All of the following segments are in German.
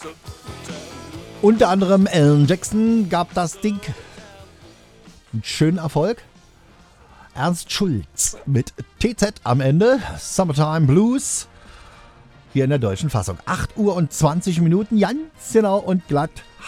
Unter anderem Alan Jackson gab das Ding einen schönen Erfolg. Ernst Schulz mit TZ am Ende, Summertime Blues, hier in der deutschen Fassung. 8 Uhr und 20 Minuten, ganz genau und glatt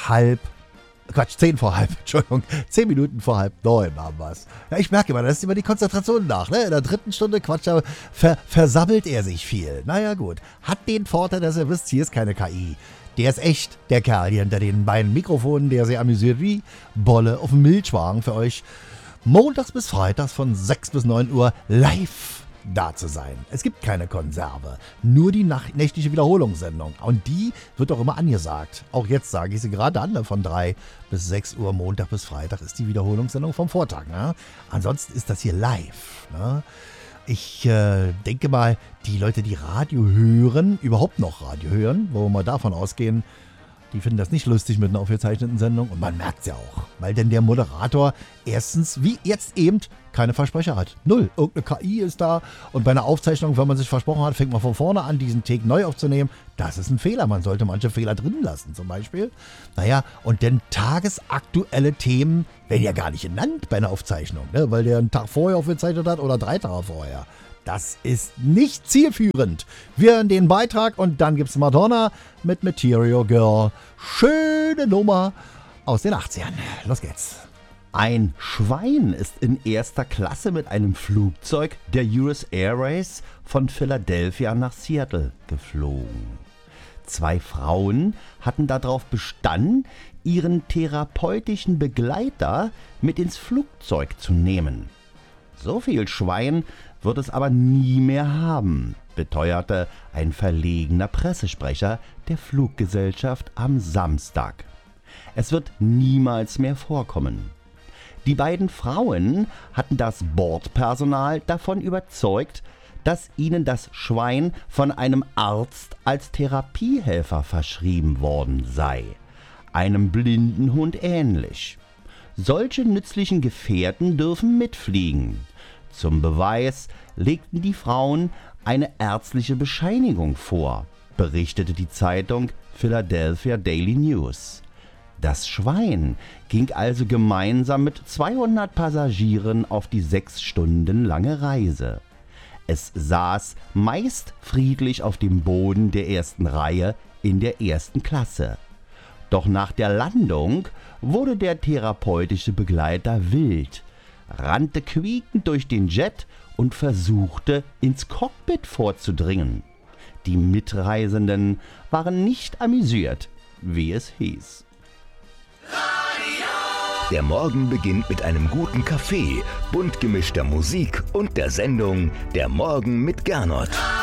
10 vor halb, Entschuldigung, 10 Minuten vor halb 9 haben wir es. Ja, ich merke immer, das ist immer die Konzentration nach, ne? In der dritten Stunde Quatsch, versammelt er sich viel. Naja gut, hat den Vorteil, dass ihr wisst, hier ist keine KI. Der ist echt, der Kerl hier hinter den beiden Mikrofonen, der sehr amüsiert wie Bolle auf dem Milchwagen für euch montags bis freitags von 6 bis 9 Uhr live da zu sein. Es gibt keine Konserve, nur die nächtliche Wiederholungssendung. Und die wird auch immer angesagt. Auch jetzt sage ich sie gerade an, von 3 bis 6 Uhr Montag bis Freitag ist die Wiederholungssendung vom Vortag. Ne? Ansonsten ist das hier live. Ne? Ich denke mal, die Leute, die Radio hören, überhaupt noch Radio hören, wo wir mal davon ausgehen, die finden das nicht lustig mit einer aufgezeichneten Sendung. Und man merkt es ja auch, weil denn der Moderator erstens, wie jetzt eben, keine Versprecher hat. Null. Irgendeine KI ist da. Und bei einer Aufzeichnung, wenn man sich versprochen hat, fängt man von vorne an, diesen Take neu aufzunehmen. Das ist ein Fehler. Man sollte manche Fehler drin lassen, zum Beispiel. Naja, und denn tagesaktuelle Themen werden ja gar nicht genannt bei einer Aufzeichnung, ne? Weil der einen Tag vorher aufgezeichnet hat oder 3 Tage vorher. Das ist nicht zielführend. Wir hören den Beitrag und dann gibt's Madonna mit Material Girl. Schöne Nummer aus den 80ern. Los geht's. Ein Schwein ist in erster Klasse mit einem Flugzeug der US Airways von Philadelphia nach Seattle geflogen. 2 Frauen hatten darauf bestanden, ihren therapeutischen Begleiter mit ins Flugzeug zu nehmen. So viel Schwein wird es aber nie mehr haben, beteuerte ein verlegener Pressesprecher der Fluggesellschaft am Samstag. Es wird niemals mehr vorkommen. Die beiden Frauen hatten das Bordpersonal davon überzeugt, dass ihnen das Schwein von einem Arzt als Therapiehelfer verschrieben worden sei, einem blinden Hund ähnlich. Solche nützlichen Gefährten dürfen mitfliegen. Zum Beweis legten die Frauen eine ärztliche Bescheinigung vor, berichtete die Zeitung Philadelphia Daily News. Das Schwein ging also gemeinsam mit 200 Passagieren auf die 6 Stunden lange Reise. Es saß meist friedlich auf dem Boden der ersten Reihe in der ersten Klasse. Doch nach der Landung wurde der therapeutische Begleiter wild, rannte quiekend durch den Jet und versuchte, ins Cockpit vorzudringen. Die Mitreisenden waren nicht amüsiert, wie es hieß. Der Morgen beginnt mit einem guten Kaffee, bunt gemischter Musik und der Sendung Der Morgen mit Gernot.